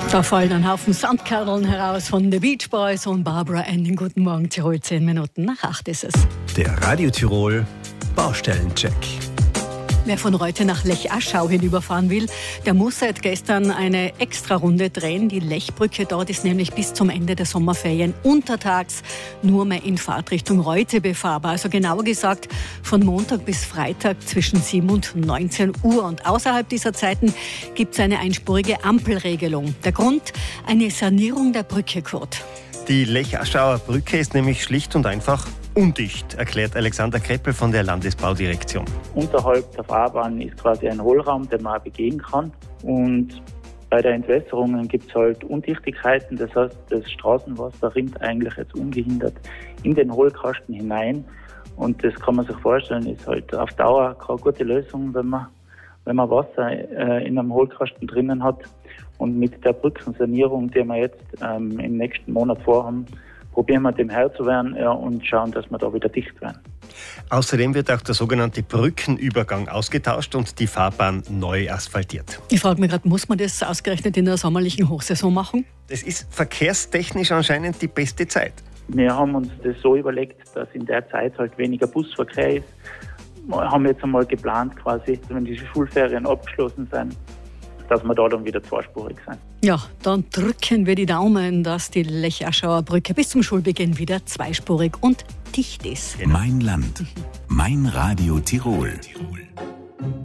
Da fallen ein Haufen Sandkerln heraus von The Beach Boys und Barbara Ann. Guten Morgen, Tirol, 10 Minuten nach 8 ist es. Der Radio Tirol Baustellencheck. Wer von Reute nach Lech-Aschau hinüberfahren will, der muss seit gestern eine Extrarunde drehen. Die Lechbrücke dort ist nämlich bis zum Ende der Sommerferien untertags nur mehr in Fahrtrichtung Reute befahrbar. Also genauer gesagt von Montag bis Freitag zwischen 7 und 19 Uhr. Und außerhalb dieser Zeiten gibt es eine einspurige Ampelregelung. Der Grund? Eine Sanierung der Brücke, Kurt. Die Lech-Aschauer Brücke ist nämlich schlicht und einfach undicht, erklärt Alexander Kreppel von der Landesbaudirektion. Unterhalb der Fahrbahn ist quasi ein Hohlraum, den man auch begehen kann. Und bei der Entwässerung gibt es halt Undichtigkeiten. Das heißt, das Straßenwasser rinnt eigentlich jetzt ungehindert in den Hohlkasten hinein. Und das kann man sich vorstellen, ist halt auf Dauer keine gute Lösung, wenn man Wasser in einem Hohlkasten drinnen hat. Und mit der Brückensanierung, die wir jetzt im nächsten Monat vorhaben, probieren wir dem Herr zu werden und schauen, dass wir da wieder dicht werden. Außerdem wird auch der sogenannte Brückenübergang ausgetauscht und die Fahrbahn neu asphaltiert. Ich frage mich gerade, muss man das ausgerechnet in der sommerlichen Hochsaison machen? Das ist verkehrstechnisch anscheinend die beste Zeit. Wir haben uns das so überlegt, dass in der Zeit halt weniger Busverkehr ist. Wir haben jetzt einmal geplant, quasi, wenn die Schulferien abgeschlossen sind, dass wir da dann wieder zweispurig sind. Ja, dann drücken wir die Daumen, dass die Lech-Aschauer Brücke bis zum Schulbeginn wieder zweispurig und dicht ist. Mein Land, mein Radio Tirol.